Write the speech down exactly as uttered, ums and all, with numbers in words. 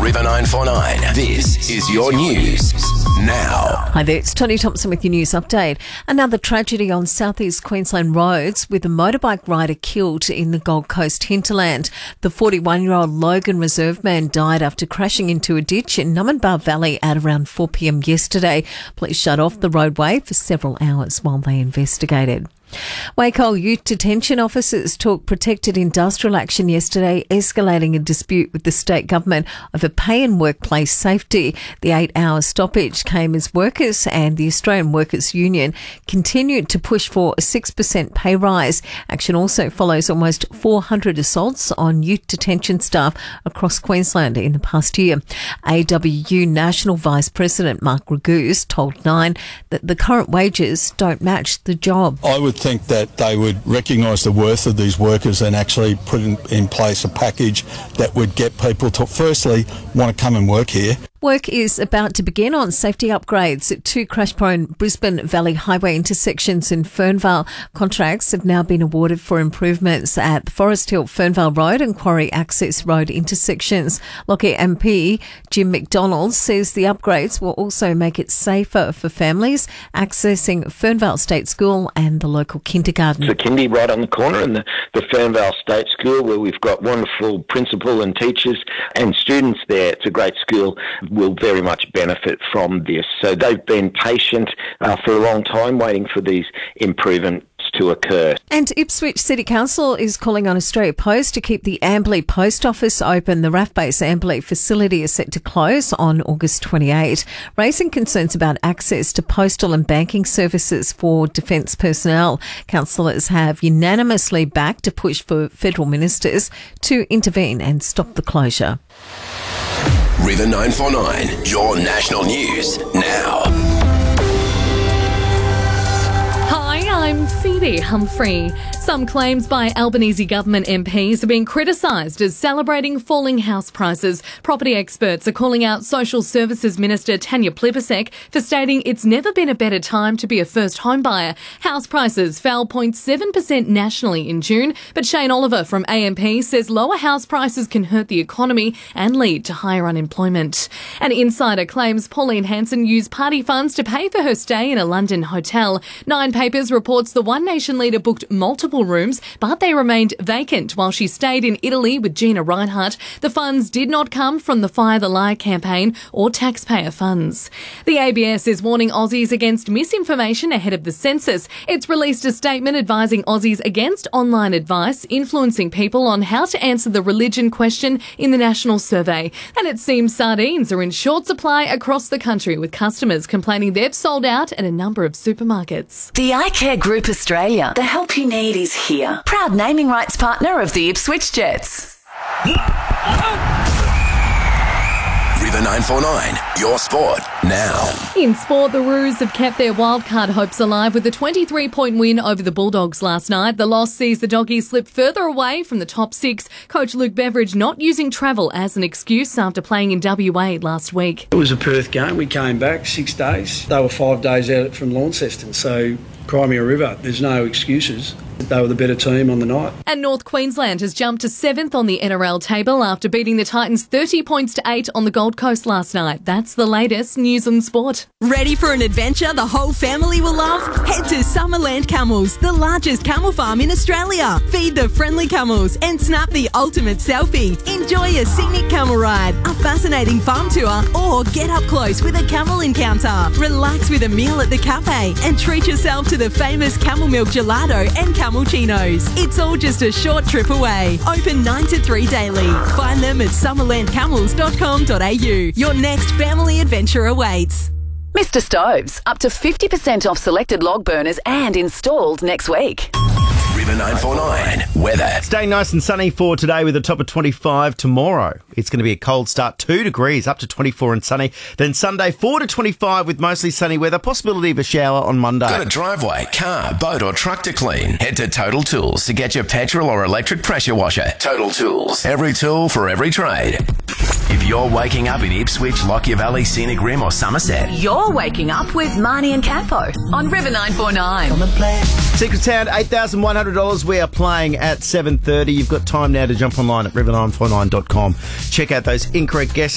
River nine four nine. This is your news now. Hi there, it's Tony Thompson with your news update. Another tragedy on southeast Queensland roads with a motorbike rider killed in the Gold Coast hinterland. The forty-one-year-old Logan Reserve man died after crashing into a ditch in Numinbah Valley at around four p.m. yesterday. Police shut off the roadway for several hours while they investigated. Wacol youth detention officers took protected industrial action yesterday, escalating a dispute with the state government over pay and workplace safety. The eight-hour stoppage came as workers and the Australian Workers' Union continued to push for a six percent pay rise. Action also follows almost four hundred assaults on youth detention staff across Queensland in the past year. A W U National Vice President Mark Raguse told Nine that the current wages don't match the job. I would think that they would recognise the worth of these workers and actually put in, in place a package that would get people to firstly want to come and work here. Work is about to begin on safety upgrades at two crash-prone Brisbane Valley Highway intersections in Fernvale. Contracts have now been awarded for improvements at the Forest Hill Fernvale Road and Quarry Access Road intersections. Lockyer M P Jim McDonald says the upgrades will also make it safer for families accessing Fernvale State School and the local kindergarten. The kindy right on the corner and the, the Fernvale State School, where we've got wonderful principal and teachers and students there. It's a great school. Will very much benefit from this. So they've been patient uh, for a long time waiting for these improvements to occur. And Ipswich City Council is calling on Australia Post to keep the Amberley Post Office open. The R A F base Amberley facility is set to close on August twenty-eighth, raising concerns about access to postal and banking services for defence personnel. Councillors have unanimously backed a push for federal ministers to intervene and stop the closure. River nine four nine, your national news now. Hi, I'm Phoebe Humphrey. Some claims by Albanese government M Ps are being criticised as celebrating falling house prices. Property experts are calling out Social Services Minister Tanya Plibersek for stating it's never been a better time to be a first home buyer. House prices fell zero point seven percent nationally in June, but Shane Oliver from A M P says lower house prices can hurt the economy and lead to higher unemployment. An insider claims Pauline Hanson used party funds to pay for her stay in a London hotel. Nine Papers reports the One Nation leader booked multiple rooms, but they remained vacant while she stayed in Italy with Gina Rinehart. The funds did not come from the Fire the Lie campaign or taxpayer funds. The A B S is warning Aussies against misinformation ahead of the census. It's released a statement advising Aussies against online advice influencing people on how to answer the religion question in the national survey. And it seems sardines are in short supply across the country, with customers complaining they've sold out at a number of supermarkets. The iCare Group Australia. The help you need is here. Proud naming rights partner of the Ipswich Jets. River nine four nine, your sport now. In sport, the Roos have kept their wildcard hopes alive with a twenty-three point win over the Bulldogs last night. The loss sees the Doggies slip further away from the top six. Coach Luke Beveridge not using travel as an excuse after playing in W A last week. It was a Perth game. We came back six days. They were five days out from Launceston, so Crimea River, there's no excuses. They were the better team on the night. And North Queensland has jumped to seventh on the N R L table after beating the Titans thirty points to eight on the Gold Coast last night. That's the latest news and sport. Ready for an adventure the whole family will love? Head to Summerland Camels, the largest camel farm in Australia. Feed the friendly camels and snap the ultimate selfie. Enjoy a scenic camel ride, a fascinating farm tour, or get up close with a camel encounter. Relax with a meal at the cafe and treat yourself to the famous camel milk gelato and camel Chinos. It's all just a short trip away. Open nine to three daily. Find them at summerland camels dot com dot a u. Your next family adventure awaits. Mister Stoves, up to fifty percent off selected log burners and installed next week. River nine four nine, weather. Staying nice and sunny for today with a top of twenty-five. Tomorrow, it's going to be a cold start, two degrees, up to twenty-four and sunny. Then Sunday, four to twenty-five with mostly sunny weather. Possibility of a shower on Monday. Got a driveway, car, boat or truck to clean? Head to Total Tools to get your petrol or electric pressure washer. Total Tools, every tool for every trade. If you're waking up in Ipswich, Lockyer Valley, Scenic Rim or Somerset, you're waking up with Marnie and Campo on River nine four nine. Secret Sound, eight thousand one hundred dollars. We are playing at seven thirty. You've got time now to jump online at river nine four nine dot com. Check out those incorrect guesses.